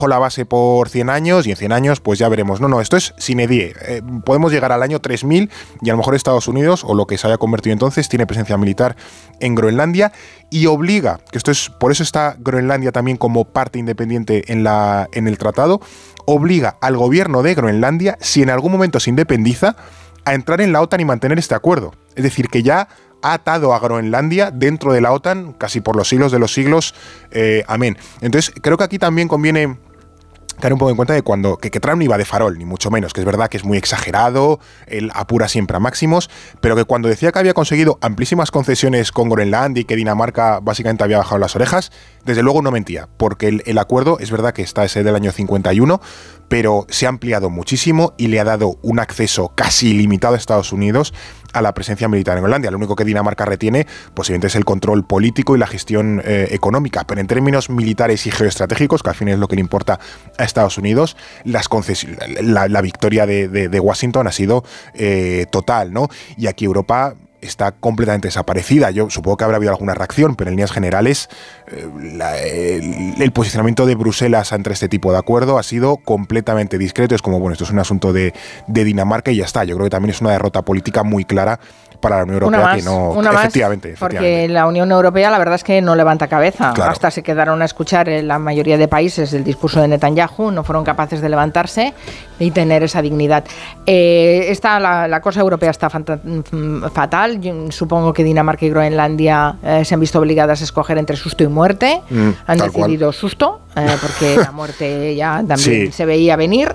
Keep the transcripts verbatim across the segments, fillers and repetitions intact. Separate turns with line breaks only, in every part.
la base por cien años y en cien años pues ya veremos. No, no, esto es sine die. Eh, podemos llegar al año tres mil y a lo mejor Estados Unidos, o lo que se haya convertido entonces, tiene presencia militar en Groenlandia y obliga, que esto es, por eso está Groenlandia también como parte independiente en, la, en el tratado, obliga al gobierno de Groenlandia, si en algún momento se independiza, a entrar en la OTAN y mantener este acuerdo. Es decir, que ya ha atado a Groenlandia dentro de la OTAN casi por los siglos de los siglos. Eh, amén. Entonces, creo que aquí también conviene tener un poco en cuenta de cuando, que, que Trump no iba de farol, ni mucho menos, que es verdad que es muy exagerado, él apura siempre a máximos, pero que cuando decía que había conseguido amplísimas concesiones con Groenlandia y que Dinamarca básicamente había bajado las orejas, desde luego no mentía, porque el, el acuerdo es verdad que está ese del año cincuenta y uno, pero se ha ampliado muchísimo y le ha dado un acceso casi ilimitado a Estados Unidos a la presencia militar en Groenlandia. Lo único que Dinamarca retiene, posiblemente, es el control político y la gestión eh, económica, pero en términos militares y geoestratégicos, que al fin es lo que le importa a Estados Unidos, las concesiones, la, la victoria de, de, de Washington ha sido eh, total, ¿no? Y aquí Europa está completamente desaparecida. Yo supongo que habrá habido alguna reacción, pero en líneas generales eh, la, el, el posicionamiento de Bruselas ante este tipo de acuerdo ha sido completamente discreto. Es como, bueno, esto es un asunto de, de Dinamarca y ya está. Yo creo que también es una derrota política muy clara para la Unión Europea,
una más,
que no,
una
efectivamente,
más,
efectivamente.
Porque la Unión Europea la verdad es que no levanta cabeza.
Claro.
Hasta se quedaron a escuchar en la mayoría de países el discurso de Netanyahu, no fueron capaces de levantarse y tener esa dignidad. Eh, esta, la, la cosa europea está fatal. Yo supongo que Dinamarca y Groenlandia eh, se han visto obligadas a escoger entre susto y muerte. Mm, han decidido cual. susto, eh, porque la muerte ya también sí. se veía venir.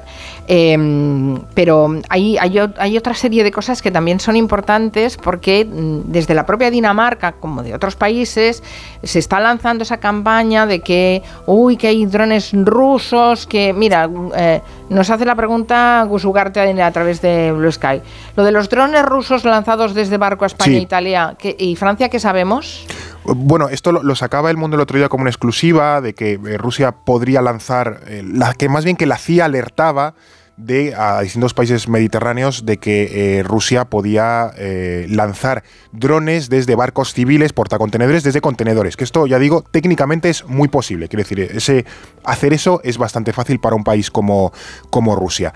Eh, pero hay, hay, hay otra serie de cosas que también son importantes, porque desde la propia Dinamarca, como de otros países, se está lanzando esa campaña de que, uy, que hay drones rusos, que, mira, eh, nos hace la pregunta Gus Ugarte a través de Blue Sky. Lo de los drones rusos lanzados desde barco a España, sí. Italia ¿qué, y Francia, ¿qué sabemos?
Bueno, esto lo, lo sacaba El Mundo el otro día como una exclusiva, de que eh, Rusia podría lanzar, eh, la, que más bien que la C I A alertaba de a distintos países mediterráneos de que eh, Rusia podía eh, lanzar drones desde barcos civiles, portacontenedores, desde contenedores, que esto, ya digo, técnicamente es muy posible. Quiero decir, ese, hacer eso es bastante fácil para un país como, como Rusia.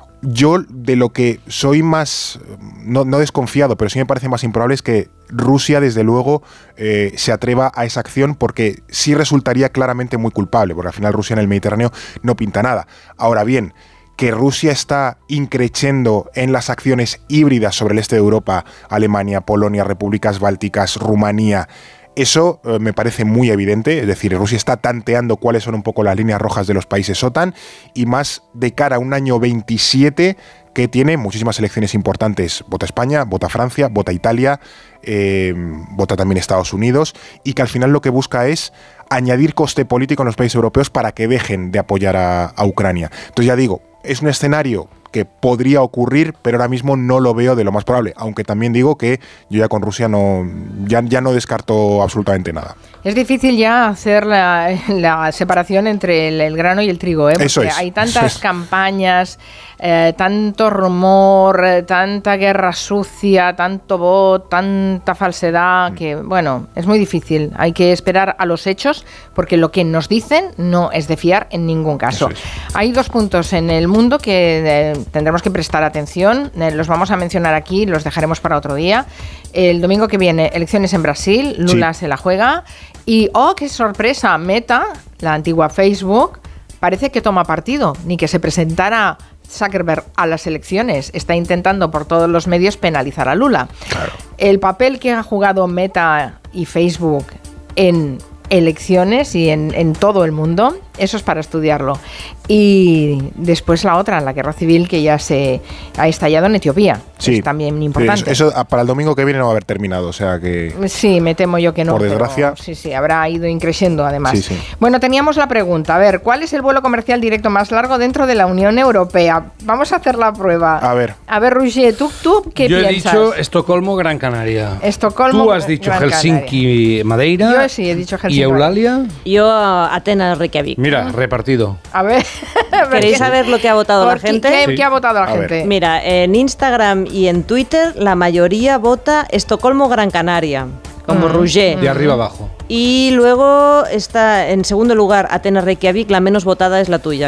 Yo, de lo que soy más, no, no desconfiado, pero sí me parece más improbable, es que Rusia, desde luego, eh, se atreva a esa acción, porque sí resultaría claramente muy culpable, porque al final Rusia en el Mediterráneo no pinta nada. Ahora bien, que Rusia está increciendo en las acciones híbridas sobre el este de Europa, Alemania, Polonia, repúblicas bálticas, Rumanía, eso eh, me parece muy evidente. Es decir, Rusia está tanteando cuáles son un poco las líneas rojas de los países OTAN, y más de cara a un año veintisiete que tiene muchísimas elecciones importantes. Vota España, vota Francia, vota Italia, eh, vota también Estados Unidos, y que al final lo que busca es añadir coste político en los países europeos para que dejen de apoyar a, a Ucrania. Entonces, ya digo, es un escenario que podría ocurrir, pero ahora mismo no lo veo de lo más probable, aunque también digo que yo ya con Rusia no, ya, ya no descarto absolutamente nada.
Es difícil ya hacer la, la separación entre el, el grano y el trigo, ¿eh? Porque
eso es,
hay tantas
eso es.
campañas, eh, tanto rumor, eh, tanta guerra sucia, tanto bot, tanta falsedad, mm. que bueno, es muy difícil. Hay que esperar a los hechos, porque lo que nos dicen no es de fiar en ningún caso. Es. Hay dos puntos en el mundo que eh, tendremos que prestar atención, eh, los vamos a mencionar aquí, los dejaremos para otro día. El domingo que viene, elecciones en Brasil, Lula sí. se la juega. Y, oh, qué sorpresa, Meta, la antigua Facebook, parece que toma partido, ni que se presentara Zuckerberg a las elecciones. Está intentando por todos los medios penalizar a Lula.
Claro.
El papel que han jugado Meta y Facebook en elecciones y en, en todo el mundo, eso es para estudiarlo. Y después la otra, la guerra civil que ya se ha estallado en Etiopía.
Sí,
es también importante.
Eso, eso para el domingo que viene no va a haber terminado, o sea que...
Sí, me temo yo que no.
Por desgracia.
Sí, sí, habrá ido increciendo además.
Sí, sí.
Bueno, teníamos la pregunta, a ver, ¿cuál es el vuelo comercial directo más largo dentro de la Unión Europea? Vamos a hacer la prueba.
A ver.
A ver, Roger, ¿tú, tú qué
yo
piensas?
Yo he dicho Estocolmo, Gran Canaria.
Estocolmo,
Tú has dicho
Gran
Helsinki,
Canaria.
Madeira.
Yo sí he dicho Helsinki.
¿Y Eulalia?
Yo Atenas, Reykjavik.
Mira, repartido.
A ver.
¿Queréis saber lo que ha votado la gente?
¿Qué,
sí.
¿Qué ha votado la
A
gente?
ver.
Mira, en Instagram y en Twitter la mayoría vota Estocolmo, Gran Canaria. como
Mm.
Rouget.
De arriba abajo.
Y luego está en segundo lugar Atenas Reykjavik, la menos votada es la tuya.